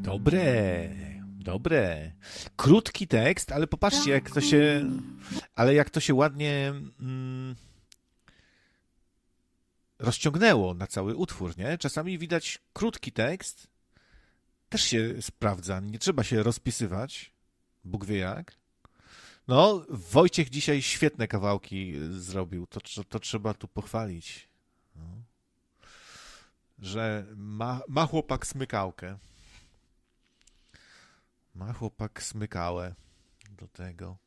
Dobre, dobre. Krótki tekst, ale popatrzcie, jak to się ładnie rozciągnęło na cały utwór, nie? Czasami widać krótki tekst, też się sprawdza, nie trzeba się rozpisywać, Bóg wie jak. No, Wojciech dzisiaj świetne kawałki zrobił, to trzeba tu pochwalić, no. Że ma chłopak smykałkę. Ma chłopak smykałę do tego.